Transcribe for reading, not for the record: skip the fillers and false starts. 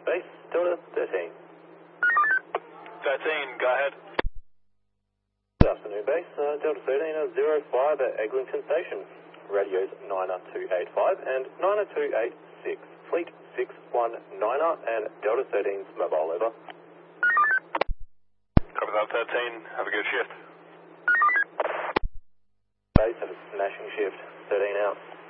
Base, Delta 13. 13, go ahead. Good afternoon, Base. Delta 13 05 at Eglinton Station. Radios 90285 and 90286. Fleet 619er and Delta 13's mobile over. Copy that, 13. Have a good shift. Base, have a smashing shift. 13 out.